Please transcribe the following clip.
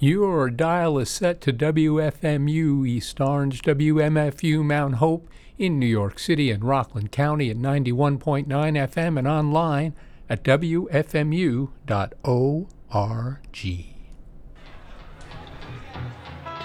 Your dial is set to WFMU East Orange, WMFU Mount Hope in New York City and Rockland County at 91.9 FM and online at WFMU.org.